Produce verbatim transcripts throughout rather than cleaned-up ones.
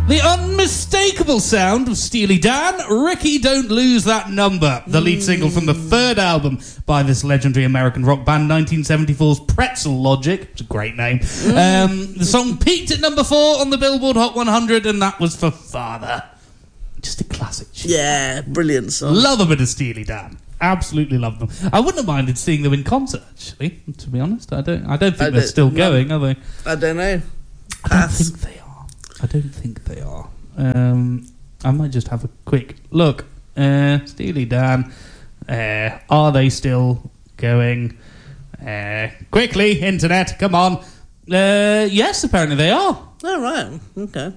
The unmistakable sound of Steely Dan, Ricky Don't Lose That Number, the lead single from the third album by this legendary American rock band, nineteen seventy-four's Pretzel Logic. It's a great name. Mm. Um, the song peaked at number four on the Billboard Hot one hundred, and that was for Father. Just a classic tune. Yeah, brilliant song. Love a bit of Steely Dan. Absolutely love them. I wouldn't have minded seeing them in concert, actually, to be honest. I don't I don't think I they're don't, still no, going, are they? I don't know. I don't think they are. I don't think they are. Um, I might just have a quick look. Uh, Steely Dan. Uh, are they still going? Uh, quickly, internet, come on. Uh, yes, apparently they are. Oh, right. Okay.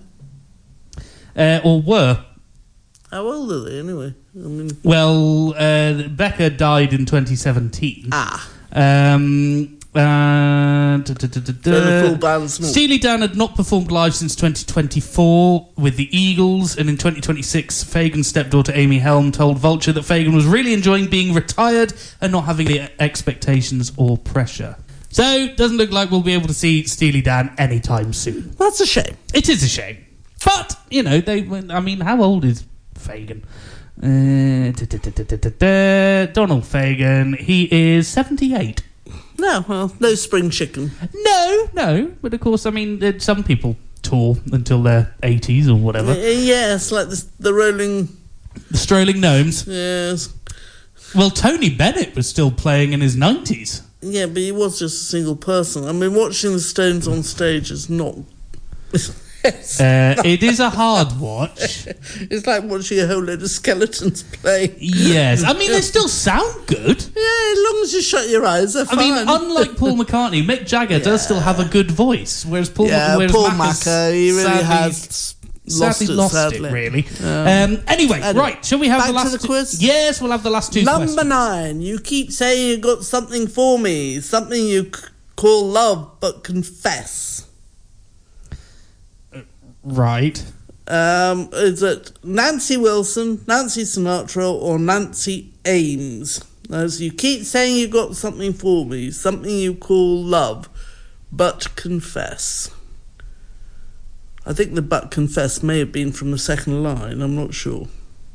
Uh, or were. How old are they, anyway? I mean... Well, uh, Becca died in twenty seventeen. Ah. Um... Uh, da, da, da, da, da. So the full band's small. Steely Dan had not performed live since twenty twenty-four with the Eagles, and in twenty twenty-six, Fagan's stepdaughter Amy Helm told Vulture that Fagan was really enjoying being retired and not having the expectations or pressure. So, doesn't look like we'll be able to see Steely Dan anytime soon. That's a shame. It is a shame. But, you know, they. I mean, how old is Fagan? Uh, da, da, da, da, da, da. Donald Fagan, he is seventy-eight. No, well, no spring chicken. No, no. But of course, I mean, uh, some people tour until their eighties or whatever. Uh, yes, like the, the Rolling... The Strolling Gnomes. Yes. Well, Tony Bennett was still playing in his nineties. Yeah, but he was just a single person. I mean, watching the Stones on stage is not... uh, it is a hard watch. It's like watching a whole load of skeletons play. Yes, I mean, they still sound good. Yeah, as long as you shut your eyes, they're I fine. mean, unlike Paul McCartney, Mick Jagger Yeah. does still have a good voice, whereas Paul, yeah, whereas Paul Mac Macca, he really sadly, has lost sadly it, lost sadly. it, really. Um, Um, anyway, anyway, right, shall we have back the last to the two- quiz? Yes, we'll have the last two Number questions. nine, you keep saying you got something for me, something you c- call love but confess. Right. Um, is it Nancy Wilson, Nancy Sinatra, or Nancy Ames? As you keep saying you got something for me, something you call love, but confess. I think the but confess may have been from the second line, I'm not sure.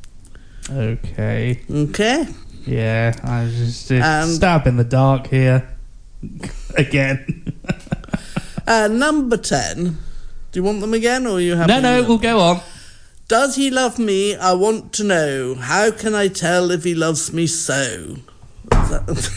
Okay. Okay? Yeah, I was just uh, And- stab in the dark here. Again. Uh, number ten. Do you want them again, or are you happy? No, no, with we'll them? go on. Does he love me? I want to know. How can I tell if he loves me so? Was that,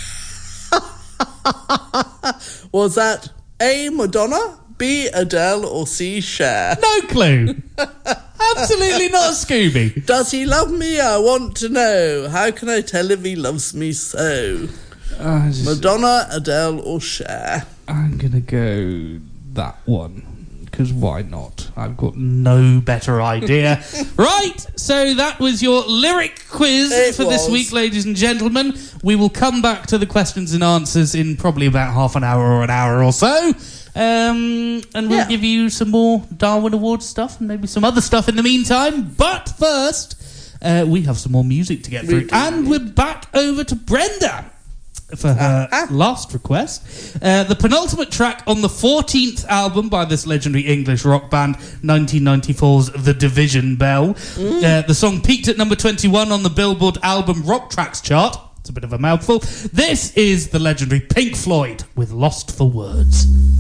Was that A, Madonna, B, Adele, or C, Cher? No clue. Absolutely not a Scooby. Does he love me? I want to know. How can I tell if he loves me so? Uh, just, Madonna, Adele, or Cher? I'm going to go that one. Because why not? I've got no better idea. Right, so that was your lyric quiz It for this was. week, ladies and gentlemen. We will come back to the questions and answers in probably about half an hour or an hour or so. Um, and we'll Yeah. give you some more Darwin Awards stuff and maybe some other stuff in the meantime. But first, uh, we have some more music to get through. do. And we're back over to Brenda for her Ah, ah. last request. Uh, the penultimate track on the fourteenth album by this legendary English rock band, nineteen ninety-four's The Division Bell. Mm. Uh, the song peaked at number twenty-one on the Billboard Album Rock Tracks chart. It's a bit of a mouthful. This is the legendary Pink Floyd with Lost for Words.